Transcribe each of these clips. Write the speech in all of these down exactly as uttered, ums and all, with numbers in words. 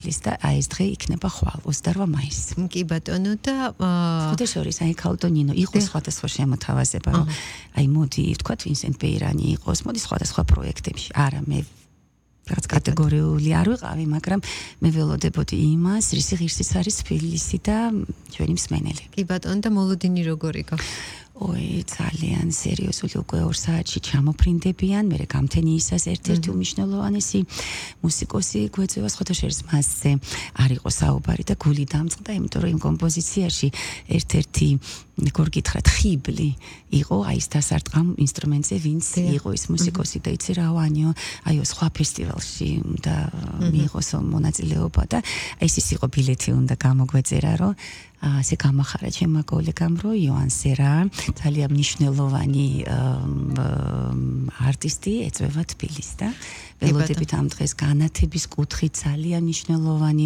და აი ეს დღე იქნება ხვალ ოცდაოთხ მაისს. კი ბატონო და ხუთი შორის აი ქალტონინო იყოს სხვადასხვა შემოთავაზება რომ აი მოდი ვთქვათ ვინსენტ ბეირანი იყოს მოდი სხვადასხვა პროექტებში არა მე რაღაც კატეგორიული არ ვიყავი მაგრამ მე ველოდებოდი იმას რისი ღირსიც არის თბილისი და ჩვენი მსმენელი. კი ბატონო და მოლოდინი როგორ იყო? ой, ძალიან სერიოზული უკვე ორ საათში ჩამოფრინდებიან, მე გამთენიისას ერთ-ერთი უმნიშვნელოვანესი მუსიკოსი გვეწევა სხვათა შორის მასზე არ იყო საუბარი და გული დამწყდა, იმიტომ რომ იმ კომპოზიციაში ერთ-ერთი როგორ გითხრათ, ხიბლი იყო აი ეს დასარტყამ ინსტრუმენტზე, ვინც იყო ის მუსიკოსი და იცი რა ვანიო, აი სხვა ფესტივალში და მიიღოს მონაწილეობა და აი ეს იყო ბილეთი უნდა გამოგვეწერა, რომ ასე გამახარა ჩემმა კოლეგამ რომ იოან სერა ძალიან მნიშვნელოვანი არტისტი ეწევა თბილისს და ველოდებით ამ დღეს განათების კუთხით ძალიან მნიშვნელოვანი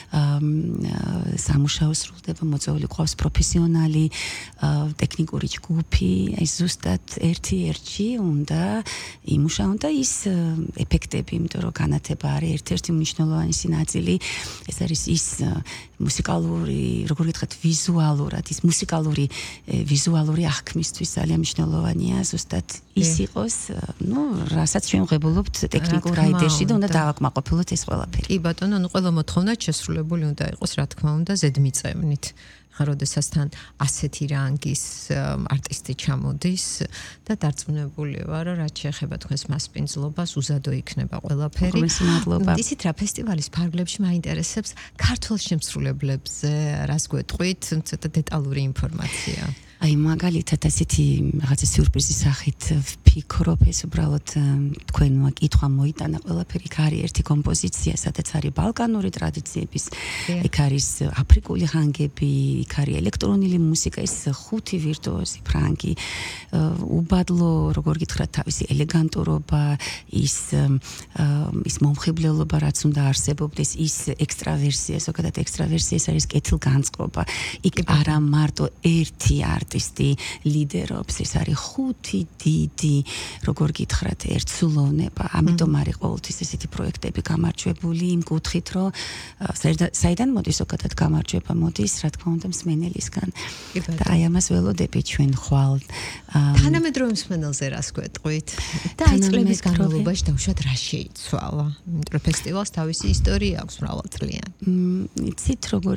სამუშაო სრულდება მოწვეული ყავს პროფესიონალი ტექნიკური ჯგუფი ეს ზუსტად ერთი ერთში უნდა იმუშაონ და ის ეფექტები იმიტომ რომ განათება არის ერთ-ერთი მნიშვნელოვანი ნაწილი ეს არის ის მუსიკალური როგორ გითხრათ ვიზუალურად ის მუსიკალური ვიზუალური აღქმისთვის ძალიან მნიშვნელოვანია ზუსტად ის იყოს ნუ რასაც ჩვენ ვღებულობთ ტექნიკურ აიდეში და უნდა დავაკმაყოფილოთ ეს ყველაფერი. კი ბატონო, ნუ ყველა მოთხოვნა შესრულებული უნდა იყოს რა თქმა უნდა ზედმიწევნით. როდესაც თან ასეთი რანგის არტისტი ჩამოდის და დარწმუნებული ვარ რომ რაც შეეხება თქვენს მასპინძლობას უზადო იქნება ყველაფერი. ისიც რა ფესტივალის ფარგლებში მაინტერესებს ქართულ შემსრულებლებზე რას გვეტყვით ცოტა დეტალური ინფორმაცია. აი მაგალითად ასეთი რაღაცა სიურპრიზის სახით ვფიქრობ ეს უბრალოდ თქვენმა კითხვა მოიტანა ყველაფერი იქ არის ერთი კომპოზიცია სადაც არის ბალკანური ტრადიციების იქ არის აფრიკული ჰანგები იქ არის ელექტრონული მუსიკა ის ხუთი ვირტუოზი ფრანგი უბადლო როგორ გითხრათ თავისი ელეგანტურობა ის ის მომხიბლელობა რაც უნდა არსებობდეს ის ექსტრავერსია ზოგადად ექსტრავერსია ეს არის კეთილგანწყობა იქ არა მარტო ერთი არტისტი ლიდერობს ეს არის ხუთი დიდი როგორ გითხრათ ერთსულოვნება ამიტომ არის ყოველთვის ესეთი პროექტები გამარჯვებული იმ კუთხით რომ საიდან მოდის ზოგადად გამარჯვება მოდის რა თქმა უნდა მსმენელისგან და აი ამას ველოდებით ჩვენ ხვალ თანამედროვე მსმენელზე რას გვეტყვით და აი წლების განმავლობაში დაუშვათ რა შეიცვალა იმიტომ რომ ფესტივალს თავისი ისტორია აქვს მრავალწლიანი იცით როგორ